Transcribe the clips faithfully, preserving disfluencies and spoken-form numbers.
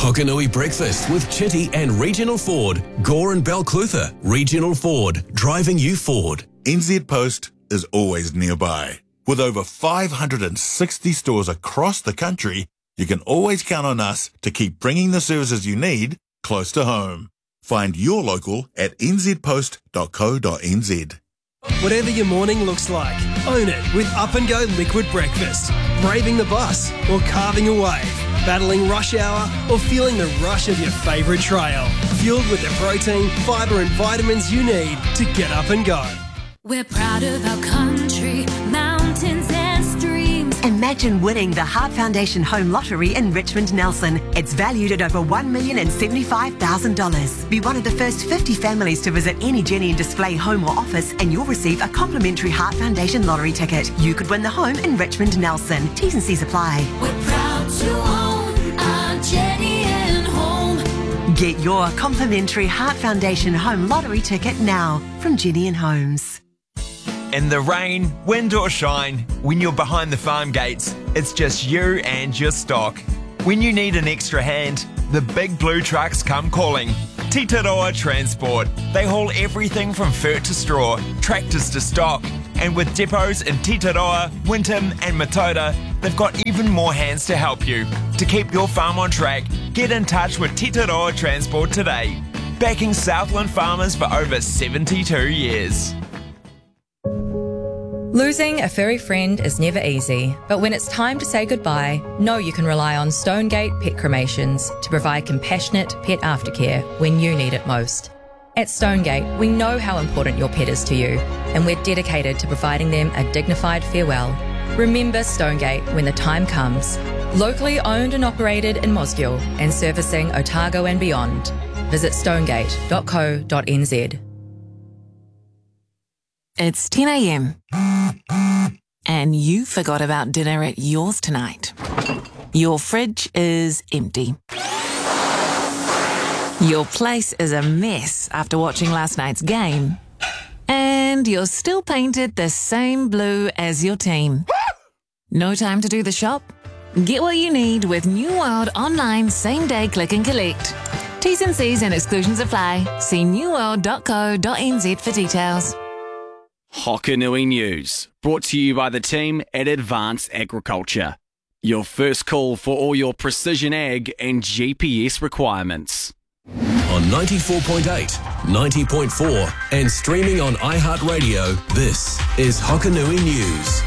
Hokanui Breakfast with Chitty and Regional Ford. Gore and Balclutha. Regional Ford. Driving you forward. N Z Post is always nearby. With over five hundred sixty stores across the country, you can always count on us to keep bringing the services you need close to home. Find your local at n z post dot co dot n z. Whatever your morning looks like, own it with Up and Go Liquid Breakfast. Braving the bus or carving a wave, battling rush hour or feeling the rush of your favourite trail. Fueled with the protein, fibre and vitamins you need to get up and go. We're proud of our country, mountains and streams. Imagine winning the Heart Foundation Home Lottery in Richmond Nelson. It's valued at over one million seventy-five thousand dollars. Be one of the first fifty families to visit any Jenny and Display home or office and you'll receive a complimentary Heart Foundation lottery ticket. You could win the home in Richmond Nelson. T's and C's apply. We're proud to own our Jenny and Home. Get your complimentary Heart Foundation Home Lottery ticket now from Jenny and Homes. In the rain, wind or shine, when you're behind the farm gates, it's just you and your stock. When you need an extra hand, the big blue trucks come calling. Titaroa Transport. They haul everything from fert to straw, tractors to stock. And with depots in Titaroa, Winton and Matoda, they've got even more hands to help you. To keep your farm on track, get in touch with Titaroa Transport today. Backing Southland farmers for over seventy-two years. Losing a furry friend is never easy, but when it's time to say goodbye, know you can rely on Stonegate Pet Cremations to provide compassionate pet aftercare when you need it most. At Stonegate, we know how important your pet is to you, and we're dedicated to providing them a dignified farewell. Remember Stonegate when the time comes. Locally owned and operated in Mosgiel and servicing Otago and beyond. Visit stonegate dot co dot n z. It's ten a.m. and you forgot about dinner at yours tonight. Your fridge is empty. Your place is a mess after watching last night's game. And you're still painted the same blue as your team. No time to do the shop? Get what you need with New World Online Same Day Click and Collect. T's and C's and exclusions apply. See new world dot co dot n z for details. Hokanui News, brought to you by the team at Advanced Agriculture. Your first call for all your precision ag and G P S requirements. On ninety-four point eight, ninety point four and streaming on iHeartRadio, this is Hokanui News.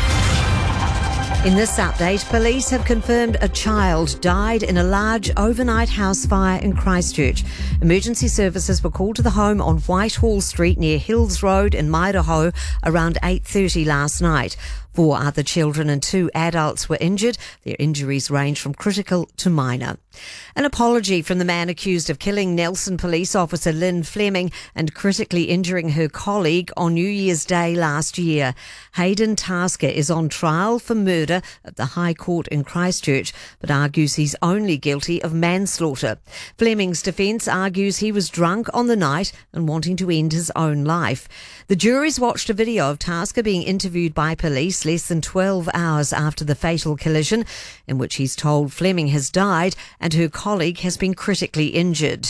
In this update, police have confirmed a child died in a large overnight house fire in Christchurch. Emergency services were called to the home on Whitehall Street near Hills Road in Maidaho around eight thirty last night. Four other children and two adults were injured. Their injuries range from critical to minor. An apology from the man accused of killing Nelson police officer Lynn Fleming and critically injuring her colleague on New Year's Day last year. Hayden Tasker is on trial for murder at the High Court in Christchurch, but argues he's only guilty of manslaughter. Fleming's defence argues he was drunk on the night and wanting to end his own life. The jury's watched a video of Tasker being interviewed by police less than twelve hours after the fatal collision, in which he's told Fleming has died and her colleague has been critically injured.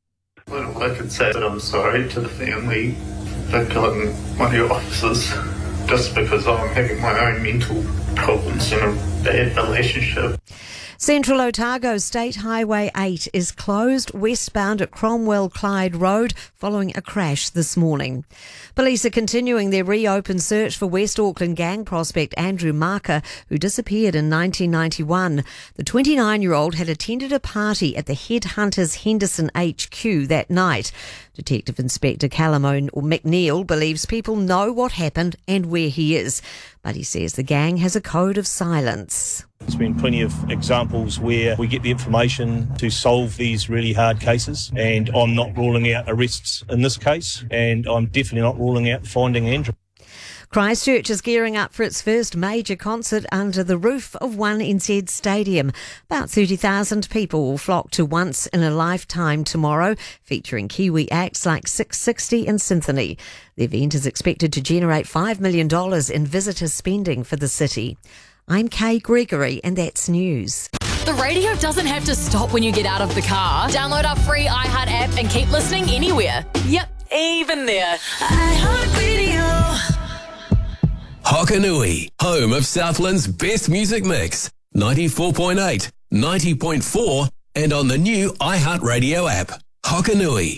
Well, I can say that I'm sorry to the family for killing one of your officers just because I'm having my own mental problems and a bad relationship. Central Otago State Highway eight is closed westbound at Cromwell Clyde Road following a crash this morning. Police are continuing their reopened search for West Auckland gang prospect Andrew Marker, who disappeared in nineteen ninety-one. The twenty-nine-year-old had attended a party at the Headhunters Henderson H Q that night. Detective Inspector Callum McNeil believes people know what happened and where he is, but he says the gang has a code of silence. There's been plenty of examples where we get the information to solve these really hard cases, and I'm not ruling out arrests in this case, and I'm definitely not ruling out finding Andrew. Christchurch is gearing up for its first major concert under the roof of One N Z Stadium. About thirty thousand people will flock to Once in a Lifetime tomorrow, featuring Kiwi acts like six sixty and Symphony. The event is expected to generate five million dollars in visitor spending for the city. I'm Kay Gregory, and that's news. The radio doesn't have to stop when you get out of the car. Download our free iHeart app and keep listening anywhere. Yep, even there. iHeartRadio. Hokanui, home of Southland's best music mix. ninety-four point eight, ninety point four, and on the new iHeartRadio app. Hokanui.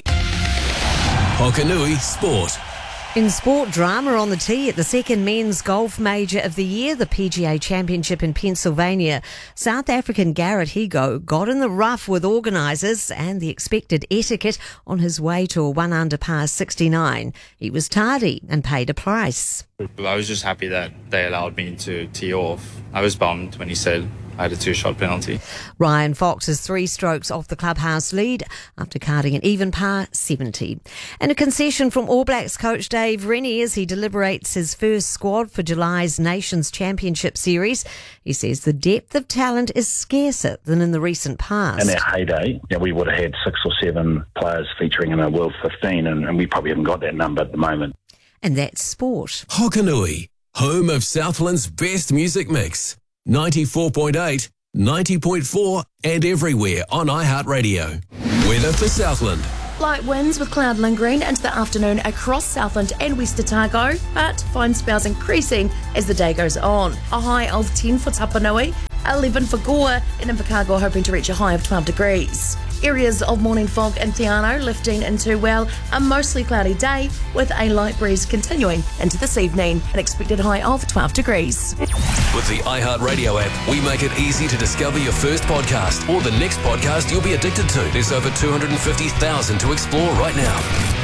Hokanui Sport. In sport, drama on the tee at the second men's golf major of the year, the P G A Championship in Pennsylvania. South African Garrett Higo got in the rough with organisers and the expected etiquette on his way to a one under par sixty-nine. He was tardy and paid a price. I was just happy that they allowed me to tee off. I was bummed when he said I had a two-shot penalty. Ryan Fox is three strokes off the clubhouse lead after carding an even par seventy. And a concession from All Blacks coach Dave Rennie as he deliberates his first squad for July's Nations Championship Series. He says the depth of talent is scarcer than in the recent past. In our heyday, you know, we would have had six or seven players featuring in a World fifteen, and, and we probably haven't got that number at the moment. And that's sport. Hokanui, home of Southland's best music mix. ninety-four point eight, ninety point four, and everywhere on iHeartRadio. Weather for Southland. Light winds with cloud lingering into the afternoon across Southland and West Otago, but fine spells increasing as the day goes on. A high of ten for Tapanui, eleven for Gore, and Invercargill hoping to reach a high of twelve degrees. Areas of morning fog in Te Anau lifting into, well, a mostly cloudy day with a light breeze continuing into this evening. An expected high of twelve degrees. With the iHeartRadio app, we make it easy to discover your first podcast or the next podcast you'll be addicted to. There's over two hundred fifty thousand to explore right now.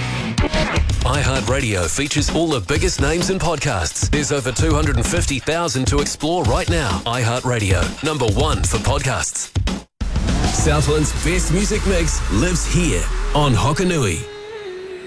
iHeartRadio features all the biggest names in podcasts. There's over two hundred fifty thousand to explore right now. iHeartRadio, number one for podcasts. Southland's best music mix lives here on Hokanui.